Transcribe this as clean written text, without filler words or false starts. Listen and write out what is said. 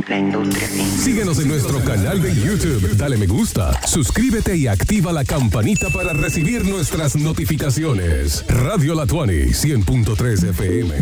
la industria. Síguenos en nuestro canal de YouTube, dale me gusta, suscríbete y activa la campanita para recibir nuestras notificaciones. Radio La Tuani, 100.3 FM.